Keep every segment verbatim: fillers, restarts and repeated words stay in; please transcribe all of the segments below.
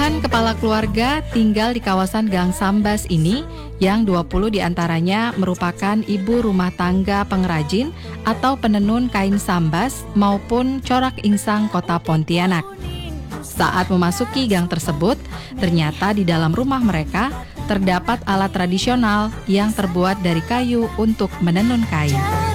Kepala keluarga tinggal di kawasan Gang Sambas ini, yang dua puluh diantaranya merupakan ibu rumah tangga pengrajin atau penenun kain sambas maupun corak insang kota Pontianak. Saat memasuki gang tersebut, ternyata di dalam rumah mereka terdapat alat tradisional yang terbuat dari kayu untuk menenun kain.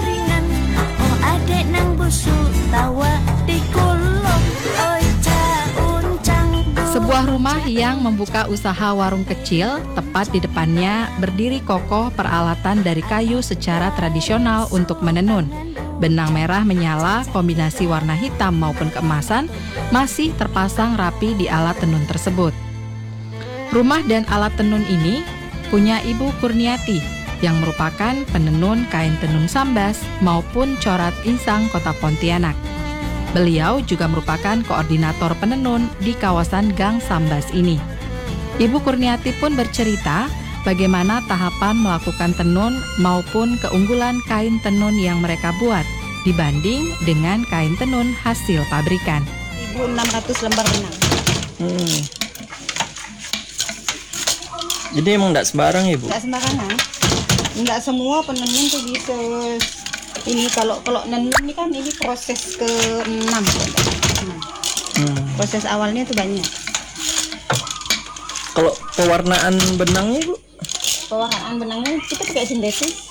Sebuah rumah yang membuka usaha warung kecil, tepat di depannya berdiri kokoh peralatan dari kayu secara tradisional untuk menenun. Benang merah menyala, kombinasi warna hitam maupun keemasan masih terpasang rapi di alat tenun tersebut. Rumah dan alat tenun ini punya Ibu Kurniati yang merupakan penenun kain tenun sambas maupun corak insang kota Pontianak. Beliau juga merupakan koordinator penenun di kawasan Gang Sambas ini. Ibu Kurniati pun bercerita bagaimana tahapan melakukan tenun maupun keunggulan kain tenun yang mereka buat dibanding dengan kain tenun hasil pabrikan. seribu enam ratus lembar benang. Hmm. Jadi emang enggak sembarang ya, Bu? Enggak sembarangan. Enggak semua penenun tuh bisa. Ini kalau kalau nenun ini kan ini proses ke enam. Hmm. Proses awalnya tuh banyak. Kalau pewarnaan benangnya, Bu? Pewarnaan benangnya kita pakai sintetis.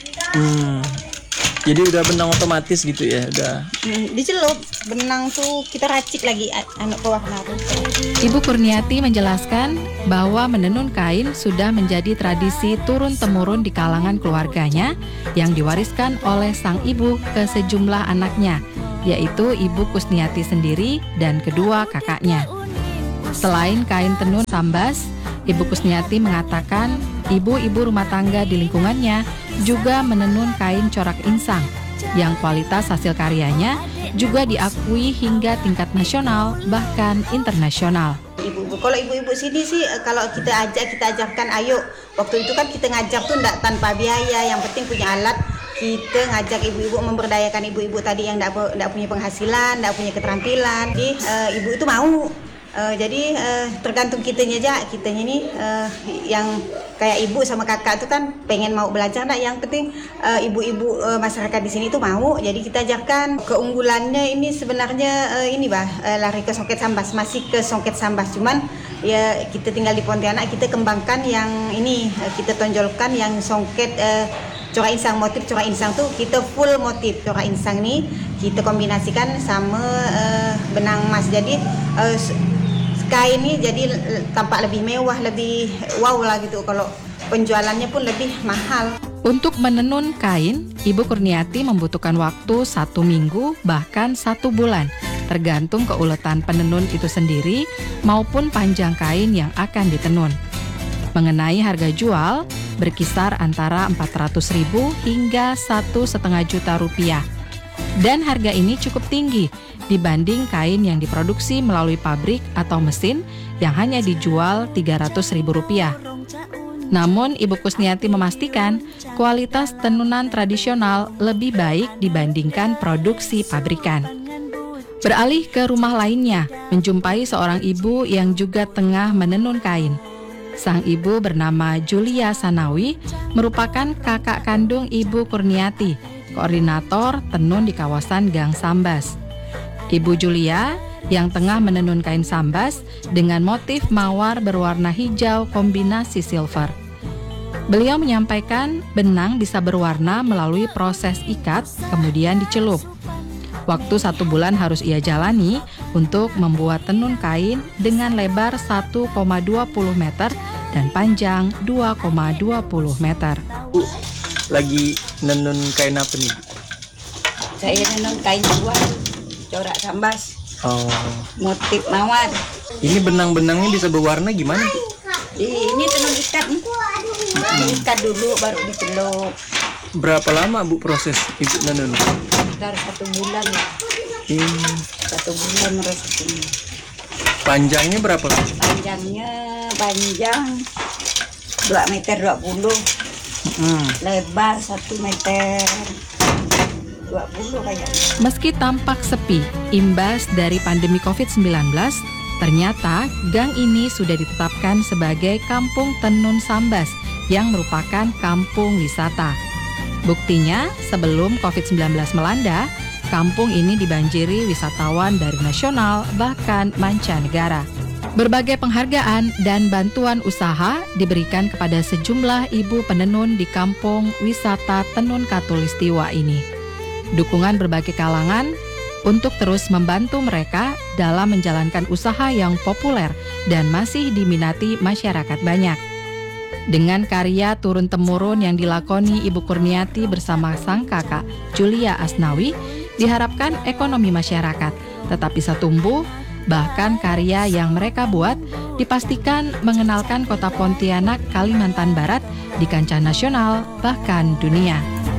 Hmm. Jadi udah benang otomatis gitu ya, udah. Hmm, dicelup benang tuh kita racik lagi anak pewarna. Ibu Kurniati menjelaskan bahwa menenun kain sudah menjadi tradisi turun-temurun di kalangan keluarganya yang diwariskan oleh sang ibu ke sejumlah anaknya, yaitu Ibu Kusniati sendiri dan kedua kakaknya. Selain kain tenun sambas, Ibu Kusniati mengatakan ibu-ibu rumah tangga di lingkungannya juga menenun kain corak insang yang kualitas hasil karyanya juga diakui hingga tingkat nasional bahkan internasional. Ibu-ibu, kalau ibu-ibu sini sih kalau kita ajak kita ajarkan ayo. Waktu itu kan kita ngajar tuh enggak tanpa biaya, yang penting punya alat. Kita ngajak ibu-ibu, memberdayakan ibu-ibu tadi yang enggak enggak punya penghasilan, enggak punya keterampilan. Jadi uh, ibu itu mau. Uh, jadi uh, tergantung kitanya aja, kitanya ini uh, yang kayak ibu sama kakak itu kan pengen mau belajar, nah yang penting uh, ibu-ibu uh, masyarakat di sini itu mau. Jadi kita ajarkan. Keunggulannya ini sebenarnya uh, ini bah uh, lari ke songket sambas, masih ke songket sambas, cuman ya kita tinggal di Pontianak, kita kembangkan yang ini, uh, kita tonjolkan yang songket uh, corak insang, motif corak insang tuh kita full motif corak insang nih kita kombinasikan sama uh, benang emas. Jadi uh, kain ini jadi tampak lebih mewah, lebih wow lah gitu. Kalau penjualannya pun lebih mahal. Untuk menenun kain, Ibu Kurniati membutuhkan waktu satu minggu bahkan satu bulan, tergantung keuletan penenun itu sendiri maupun panjang kain yang akan ditenun. Mengenai harga jual, berkisar antara empat ratus ribu hingga satu setengah juta rupiah. Dan harga ini cukup tinggi dibanding kain yang diproduksi melalui pabrik atau mesin yang hanya dijual tiga ratus ribu rupiah. Namun Ibu Kusniati memastikan kualitas tenunan tradisional lebih baik dibandingkan produksi pabrikan. Beralih ke rumah lainnya, menjumpai seorang ibu yang juga tengah menenun kain. Sang ibu bernama Julia Sanawi merupakan kakak kandung Ibu Kurniati, koordinator tenun di kawasan Gang Sambas. Ibu Julia yang tengah menenun kain sambas dengan motif mawar berwarna hijau kombinasi silver. Beliau menyampaikan benang bisa berwarna melalui proses ikat kemudian dicelup. Waktu satu bulan harus ia jalani untuk membuat tenun kain dengan lebar satu koma dua puluh meter dan panjang dua koma dua puluh meter. Bu, lagi nenun kain apa nih? Saya nenun kain buah corak sambas. Oh. Motif mawar. Ini benang-benangnya bisa berwarna gimana, Bu? Ini tenun ikat nih. Ikat dulu baru dicelup. Berapa lama Bu proses ibu menenun? Sekitar satu bulan ya. Hmm. Satu bulan resepnya. Panjangnya berapa? Panjangnya panjang dua meter dua puluh. Hmm. Lebar satu meter dua puluh kayaknya. Meski tampak sepi, imbas dari pandemi covid sembilan belas, Ternyata gang ini sudah ditetapkan sebagai Kampung Tenun Sambas yang merupakan kampung wisata. Buktinya, sebelum covid sembilan belas melanda, kampung ini dibanjiri wisatawan dari nasional bahkan mancanegara. Berbagai penghargaan dan bantuan usaha diberikan kepada sejumlah ibu penenun di kampung wisata Tenun Katulistiwa ini. Dukungan berbagai kalangan untuk terus membantu mereka dalam menjalankan usaha yang populer dan masih diminati masyarakat banyak. Dengan karya turun-temurun yang dilakoni Ibu Kurniati bersama sang kakak Julia Asnawi, diharapkan ekonomi masyarakat tetap bisa tumbuh. Bahkan karya yang mereka buat dipastikan mengenalkan kota Pontianak, Kalimantan Barat di kancah nasional bahkan dunia.